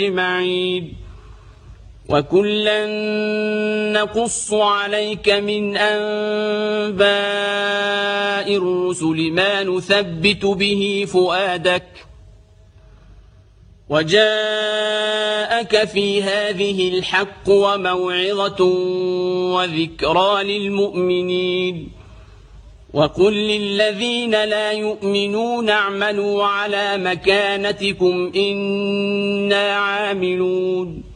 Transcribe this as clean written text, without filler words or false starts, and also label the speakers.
Speaker 1: أجمعين. وكلا نقص عليك من أنباء الرسل ما نثبت به فؤادك وجاءك في هذه الحق وموعظة وذكرى للمؤمنين. وقل للذين لا يؤمنون اعملوا على مكانتكم إنا عاملون